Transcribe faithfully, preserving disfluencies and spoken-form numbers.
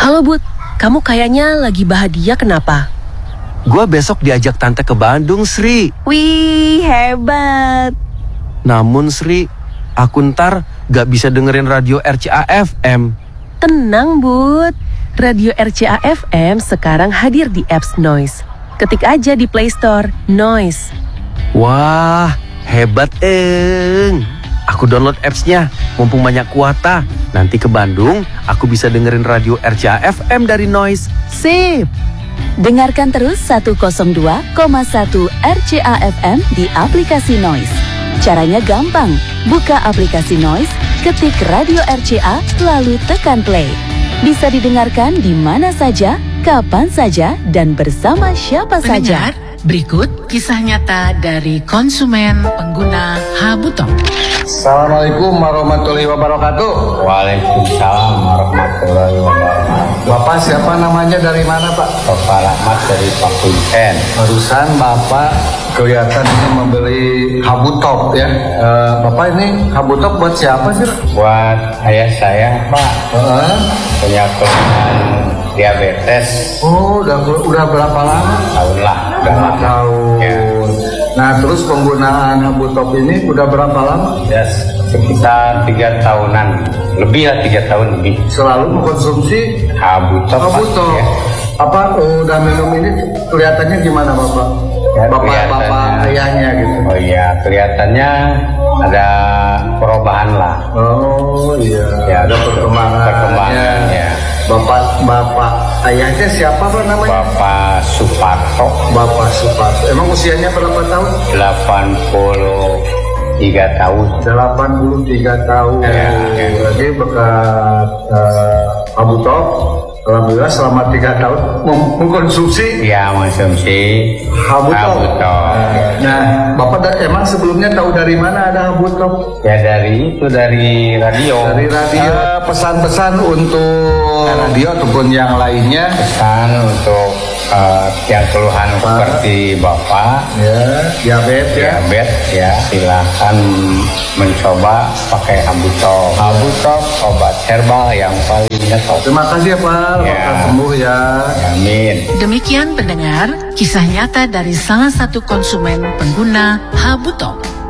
Halo Bud, kamu kayaknya lagi bahagia kenapa? Gua besok diajak tante ke Bandung, Sri. Wih, hebat. Namun Sri, aku ntar gak bisa dengerin radio R C A F M. Tenang Bud, radio R C A F M sekarang hadir di apps Noise. Ketik aja di Play Store, Noise. Wah, hebat Eng. Aku download apps-nya, mumpung banyak kuota. Nanti ke Bandung, aku bisa dengerin radio R C A F M dari Noise. Sip! Dengarkan terus seratus dua koma satu R C A F M di aplikasi Noise. Caranya gampang, buka aplikasi Noise, ketik radio R C A, lalu tekan play. Bisa didengarkan di mana saja, kapan saja, dan bersama siapa saja. Pendengar, berikut kisah nyata dari konsumen pengguna Habutok. Assalamualaikum warahmatullahi wabarakatuh. Waalaikumsalam warahmatullahi wabarakatuh. Bapak siapa namanya, dari mana Pak? Bapak Rahmat dari Pak Punten. Barusan Bapak kelihatan ini membeli Habutok ya. E, Bapak ini Habutok buat siapa sih? Buat ayah saya Pak, Uh, punya keluhan diabetes. oh, udah udah berapa lama? Tahun lah, udah Lima lama. tahun. Ya. Nah, terus penggunaan Habutok ini udah berapa lama? Ya, sekitar tiga tahunan, lebih lah tiga tahun lebih. Selalu mengkonsumsi Habutok. Pak, Habutok. ya. Apa udah minum ini kelihatannya gimana Bapak? Ya, Bapak kelihatannya- bapak ayahnya gitu. Oh iya, kelihatannya ada perubahan lah. Oh iya, Ya, ada perkembangannya. perkembangannya. Bapak bapak ayahnya siapa Pak namanya? Bapak Suparto, Bapak Suparto. Emang usianya berapa tahun? delapan puluh tiga tahun. delapan puluh tiga tahun. Ya, ya. Jadi berkat uh, Habutok, alhamdulillah selama tiga tahun mem- mengkonsumsi Ya, konsumsi Habutok. Habutok. Nah, Bapak da- emang sebelumnya tahu dari mana ada Habutok? Ya dari itu dari radio. Dari radio. Eh, pesan-pesan untuk radio ataupun yang lainnya. Pesan untuk uh, yang keluhan seperti bapak Ya, diabetes ya. diabetes ya, silakan mencoba pakai Habutok. Habutok obat herbal yang paling nyetop. Terima kasih ya Pak, Ya. lekas sembuh ya. Amin. Demikian pendengar, kisah nyata dari salah satu konsumen pengguna Habutok.